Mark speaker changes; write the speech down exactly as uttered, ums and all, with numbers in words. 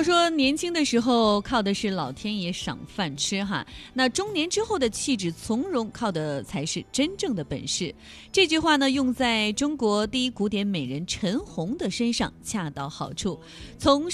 Speaker 1: 说年轻的时候靠的是老天爷赏饭吃哈，那中年之后的气质从容靠的才是真正的本事。这句话呢，用在中国第一古典美人陈红的身上恰到好处。从